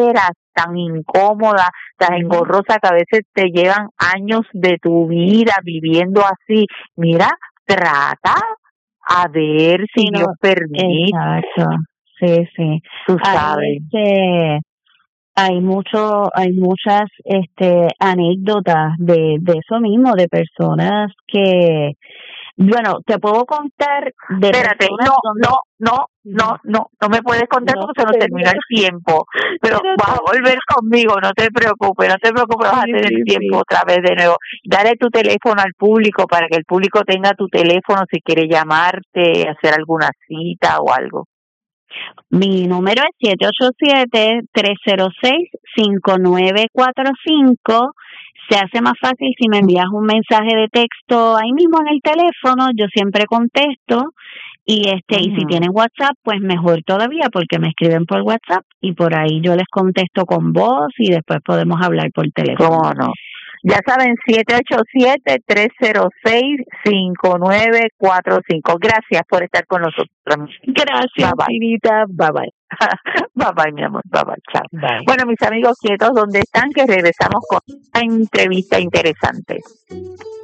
grosera, tan incómoda, tan engorrosa, que a veces te llevan años de tu vida viviendo así. Mira, trata a ver si Sí, no, Dios permite, exacto. Sí. tú sabes. Hay muchas anécdotas de eso mismo, de personas que, bueno, te puedo contar de Espérate, personas donde no me puedes contar no porque se nos sé, terminó el tiempo, pero pero vas a volver conmigo, no te preocupes, vas a tener tiempo sí. otra vez de nuevo. Dale tu teléfono al público para que el público tenga tu teléfono si quiere llamarte, hacer alguna cita o algo. Mi número es 787-306-5945. Se hace más fácil si me envías un mensaje de texto ahí mismo en el teléfono, yo siempre contesto. Y y si tienen WhatsApp, pues mejor todavía, porque me escriben por WhatsApp y por ahí yo les contesto con voz y después podemos hablar por teléfono. ¿Cómo no? Ya saben, 787-306-5945. Gracias por estar con nosotros. Gracias, Chinita. Bye bye. Bye bye, mi amor. Bye bye. Chao. Bye. Bueno, mis amigos quietos, ¿dónde están? Que regresamos con una entrevista interesante.